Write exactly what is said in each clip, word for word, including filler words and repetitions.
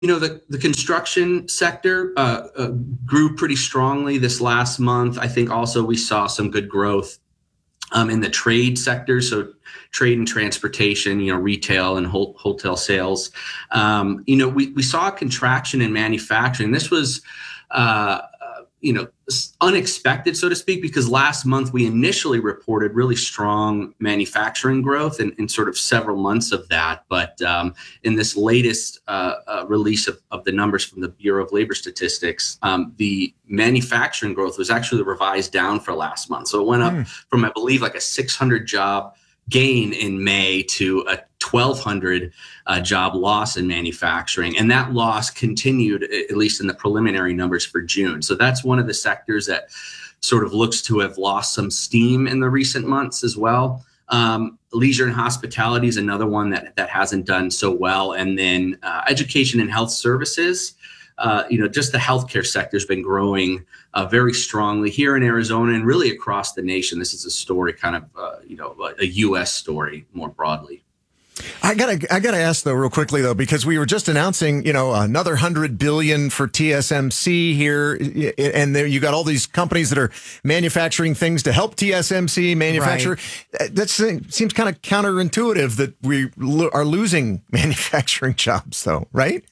You know, the, the construction sector uh, uh, grew pretty strongly this last month. I think also we saw some good growth um, in the trade sector. So trade and transportation, you know, retail and whole, hotel sales. Um, you know, we, we saw a contraction in manufacturing. This was, uh, you know, unexpected, so to speak, because last month we initially reported really strong manufacturing growth and, and sort of several months of that. But um, in this latest uh, uh, release of, of the numbers from the Bureau of Labor Statistics, um, the manufacturing growth was actually revised down for last month. So it went up mm. from, I believe, like a six hundred job gain in May to a twelve hundred uh, job loss in manufacturing. And that loss continued, at least in the preliminary numbers for June. So that's one of the sectors that sort of looks to have lost some steam in the recent months as well. Um, leisure and hospitality is another one that, that hasn't done so well. And then uh, education and health services. Uh, you know, just the healthcare sector has been growing uh, very strongly here in Arizona and really across the nation. This is a story kind of, uh, you know, a U S story more broadly. I gotta, I gotta ask though, real quickly though, because we were just announcing, you know, another hundred billion for T S M C here, and there you got all these companies that are manufacturing things to help T S M C manufacture. Right. That seems kind of counterintuitive that we lo- are losing manufacturing jobs, though, right?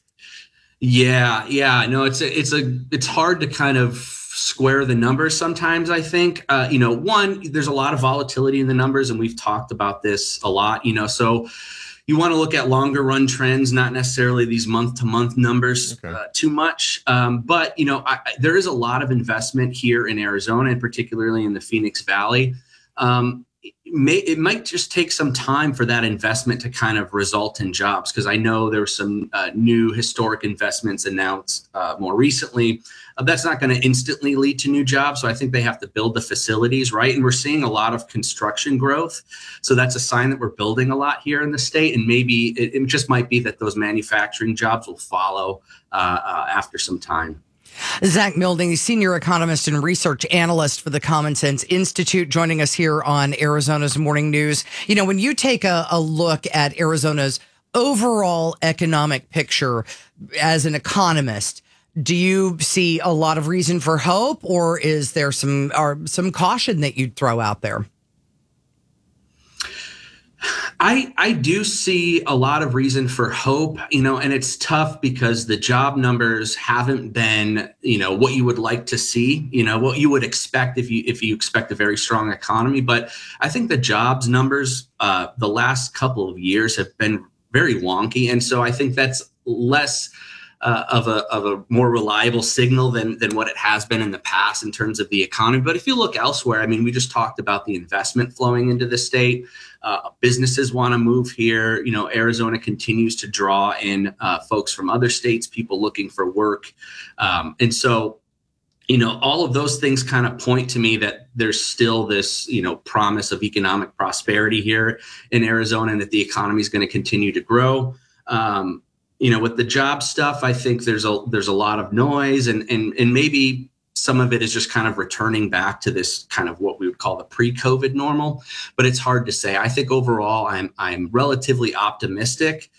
Yeah, yeah, no, it's a, it's a, it's hard to kind of square the numbers sometimes. I think, uh, you know, one, there's a lot of volatility in the numbers, and we've talked about this a lot. You know, so you want to look at longer run trends, not necessarily these month to month numbers okay. uh, too much. Um, but you know, I, there is a lot of investment here in Arizona, and particularly in the Phoenix Valley. Um, It, may, it might just take some time for that investment to kind of result in jobs, because I know there were some uh, new historic investments announced uh, more recently. Uh, that's not going to instantly lead to new jobs. So I think they have to build the facilities, right? And we're seeing a lot of construction growth. So that's a sign that we're building a lot here in the state. And maybe it, it just might be that those manufacturing jobs will follow uh, uh, after some time. Zach Milding, senior economist and research analyst for the Common Sense Institute, joining us here on Arizona's Morning News. You know, when you take a, a look at Arizona's overall economic picture as an economist, do you see a lot of reason for hope, or is there some or some caution that you'd throw out there? I, I do see a lot of reason for hope, you know, and it's tough because the job numbers haven't been, you know, what you would like to see, you know, what you would expect if you if you expect a very strong economy. But I think the jobs numbers uh, the last couple of years have been very wonky. And so I think that's less uh, of a of a more reliable signal than than what it has been in the past in terms of the economy. But if you look elsewhere, I mean, we just talked about the investment flowing into the state. Uh, businesses want to move here. You know, Arizona continues to draw in uh, folks from other states, people looking for work. Um, and so, you know, all of those things kind of point to me that there's still this, you know, promise of economic prosperity here in Arizona, and that the economy is going to continue to grow. Um, you know, with the job stuff, I think there's a there's a lot of noise, and and and maybe some of it is just kind of returning back to this kind of what we would call the pre-COVID normal, but it's hard to say. I think overall, I'm I'm relatively optimistic,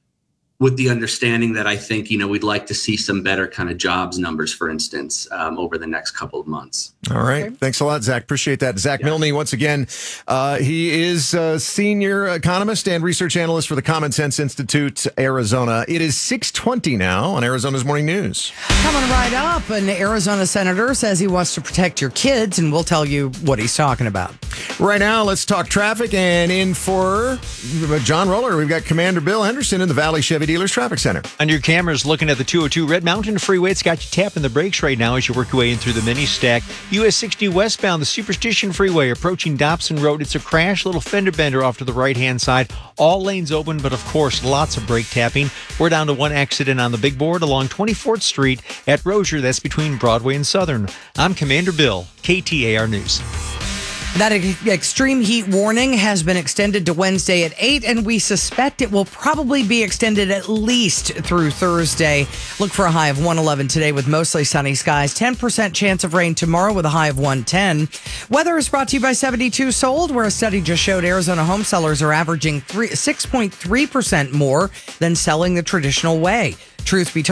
with the understanding that I think, you know, we'd like to see some better kind of jobs numbers, for instance, um, over the next couple of months. All right. Okay. Thanks a lot, Zach. Appreciate that. Zach yeah. Milne, once again, uh, he is a senior economist and research analyst for the Common Sense Institute, Arizona. It is six twenty now on Arizona's Morning News. Coming right up, an Arizona senator says he wants to protect your kids, and we'll tell you what he's talking about. Right now, let's talk traffic, and in for John Roller, we've got Commander Bill Henderson in the Valley Chevy Dealers Traffic Center. On your cameras, looking at the two oh two Red Mountain Freeway, it's got you tapping the brakes right now as you work your way in through the mini stack. U S sixty westbound, the Superstition Freeway approaching Dobson Road. It's a crash, little fender bender off to the right-hand side. All lanes open, but of course, lots of brake tapping. We're down to one accident on the big board along twenty-fourth Street at Rozier. That's between Broadway and Southern. I'm Commander Bill, K T A R News. That extreme heat warning has been extended to Wednesday at eight, and we suspect it will probably be extended at least through Thursday. Look for a high of one eleven today with mostly sunny skies. ten percent chance of rain tomorrow with a high of one ten. Weather is brought to you by seventy-two Sold, where a study just showed Arizona home sellers are averaging six point three percent more than selling the traditional way. Truth be told,